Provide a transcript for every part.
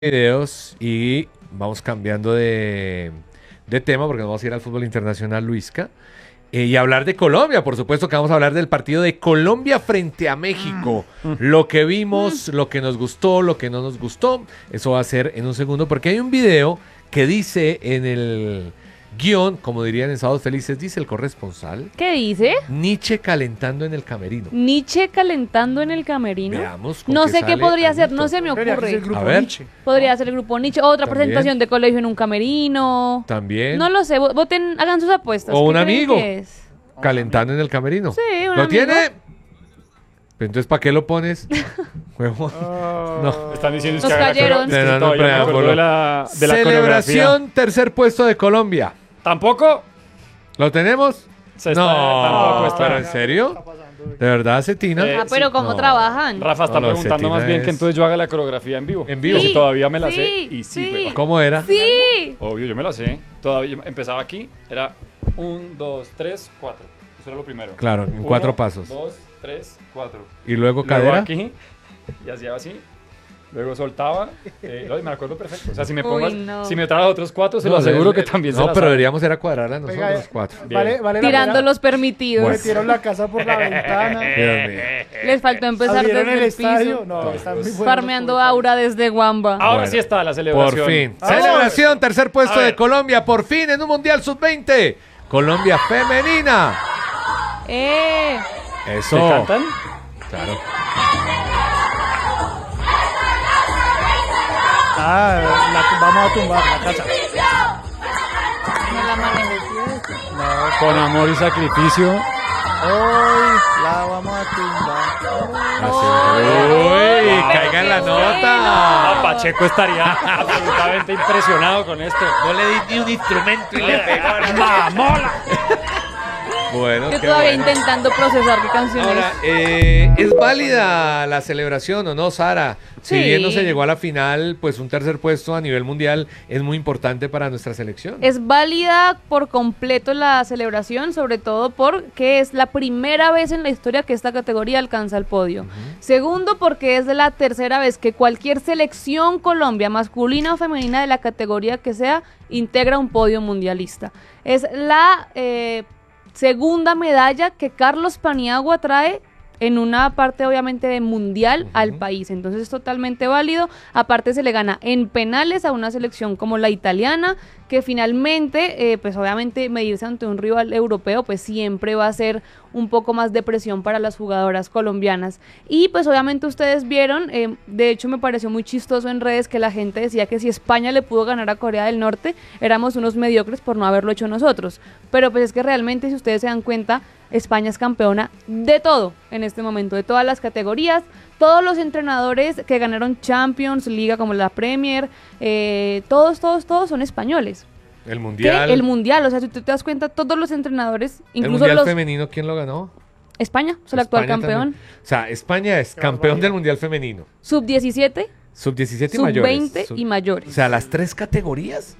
videos y vamos cambiando de tema porque nos vamos a ir al fútbol internacional, Luisca, y hablar de Colombia. Por supuesto que vamos a hablar del partido de Colombia frente a México. Lo que vimos, lo que nos gustó, lo que no nos gustó, eso va a ser en un segundo porque hay un video que dice en el guión, como dirían en Sábados Felices, dice el corresponsal. ¿Qué dice? Nietzsche calentando en el camerino. Nietzsche calentando en el camerino. Veamos con No qué sé qué sale podría ser, Anito. no se me ocurre. A ver. Podría ser el grupo Nietzsche, otra También. presentación de colegio en un camerino. También. No lo sé, voten, hagan sus apuestas. O ¿Qué un creen amigo. que es? Calentando en el camerino. Sí, un ¿Lo amigo. tiene? Pero entonces, ¿para qué lo pones? Huevón. No. Están diciendo Nos que haga cayeron. es que No, no, todavía me acuerdo preámbulo. de la coreografía. Celebración, tercer puesto de Colombia. ¿Tampoco? ¿Lo tenemos? Se está- No, tampoco está. ¿pero en serio? ¿De verdad, Cetina? Eh, Ah, pero ¿cómo No. trabajan? Rafa está No, preguntando Cetina más bien es- que entonces yo haga la coreografía en vivo. En vivo. Si Sí, todavía me la sí, sé. Y sí, sí. huevón. ¿Cómo era? Sí. Obvio, yo me la sé. Todavía empezaba aquí. Era 1, 2, 3, 4. Eso era lo primero. Claro, en 4 pasos. 2, 3, 4. Y luego Luego cadera. aquí. Y hacía así. Luego soltaba. No, me acuerdo perfecto. O sea, si me Uy, pongas, no. si me traes otros 4, se lo No, aseguro que también se No, la pero sabe. deberíamos era cuadrarla nosotros Venga, los 4. Bien. Vale Tirando la los permitidos. Bueno. metieron la casa por la ventana. Dios mío. Les faltó empezar ¿Abrieron desde el el estadio? piso. No, está muy bueno. Farmeando aura desde Guamba. Ahora Bueno, sí está la Por celebración. fin. ¡Vamos! Celebración, tercer puesto A de ver. Colombia. Por fin en un Mundial Sub-20. Colombia femenina. Eso. ¿Se cantan? Claro. Vamos a tumbar la casa. No la manejo. Con amor y sacrificio. Hoy la vamos a tumbar. Uy, caiga en la Ah, nota. Pacheco estaría absolutamente impresionado con esto. No le di ni un instrumento y le pegó. ¡Mamola! Bueno, Yo qué todavía bueno. intentando procesar qué canción Ahora, es. ¿es válida la celebración o no, Sara? Si Sí. bien no se llegó a la final, pues un tercer puesto a nivel mundial es muy importante para nuestra selección. Es válida por completo la celebración, sobre todo porque es la primera vez en la historia que esta categoría alcanza el podio. Segundo, porque es la tercera vez que cualquier selección Colombia, masculina o femenina de la categoría que sea, integra un podio mundialista. Es la segunda medalla que Carlos Paniagua trae en una parte obviamente de mundial al país, entonces es totalmente válido. Aparte se le gana en penales a una selección como la italiana, que finalmente, pues obviamente medirse ante un rival europeo, pues siempre va a ser un poco más de presión para las jugadoras colombianas. Y pues obviamente ustedes vieron, de hecho me pareció muy chistoso en redes que la gente decía que si España le pudo ganar a Corea del Norte, éramos unos mediocres por no haberlo hecho nosotros. Pero pues es que realmente, si ustedes se dan cuenta, España es campeona de todo en este momento, de todas las categorías. Todos los entrenadores que ganaron Champions, Liga como la Premier, todos son españoles. El Que mundial. el Mundial, o sea, si tú te das cuenta, todos los entrenadores, el incluso mundial los... femenino, ¿quién lo ganó? España, es el actual España campeón. también. O sea, España es campeón del mundial femenino. Sub-17, Sub-17 y mayores. sub-20 y mayores. O sea, las 3 categorías.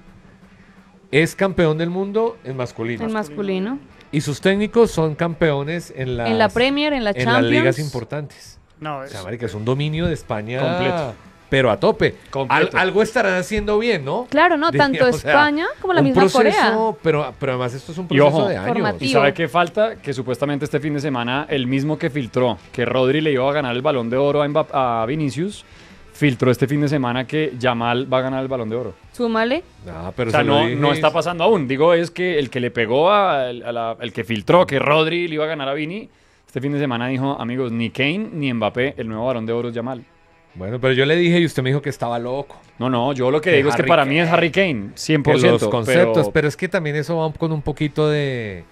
Es campeón del mundo en masculino. En masculino. Y sus técnicos son campeones en la Premier, en la en Champions. las ligas importantes. No, O sea, marica, es un dominio de España Completo. pero a tope. Completo. Algo estarán haciendo bien, ¿no? Claro, no, tanto O sea, España como la un misma proceso, Corea. Pero además esto es un Y proceso ojo, de años. formativo. ¿Y sabe qué falta? Que supuestamente este fin de semana el mismo que filtró que Rodri le iba a ganar el Balón de Oro a Vinicius, filtró este fin de semana que Yamal va a ganar el Balón de Oro. Súmale. No, pero O sea, se lo no, dije. no está pasando aún. Digo, es que el que le pegó el que filtró que Rodri le iba a ganar a Vini, este fin de semana dijo, amigos, ni Kane ni Mbappé, el nuevo Balón de Oro es Yamal. Bueno, pero yo le dije y usted me dijo que estaba loco. No, yo lo que Que digo es que Harry para mí es Harry Kane, 100%. Que los conceptos, pero pero es que también eso va con un poquito de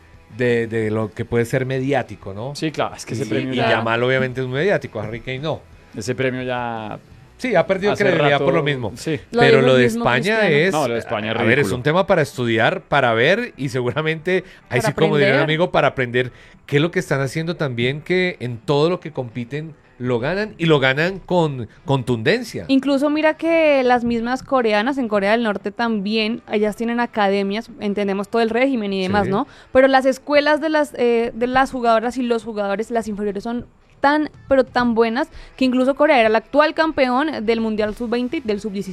lo que puede ser mediático, ¿no? sí, claro, es que ese y, premio y ya... Yamal obviamente es mediático, Harry Kane no. Ese premio ya... Sí, ha perdido hace credibilidad rato- por lo mismo. Sí. Lo Pero dijo lo el de mismo España Cristiano. es... No, lo de España es a ver, es ridículo. un tema para estudiar, para ver y seguramente, ahí Para sí como diría un aprender. amigo, para aprender qué es lo que están haciendo también, que en todo lo que compiten lo ganan y lo ganan con contundencia. Incluso mira que las mismas coreanas en Corea del Norte también, ellas tienen academias, entendemos todo el régimen y demás, Sí. ¿no? Pero las escuelas de las jugadoras y los jugadores, las inferiores son tan, pero tan buenas, que incluso Corea era el actual campeón del Mundial Sub-20 y del Sub-17.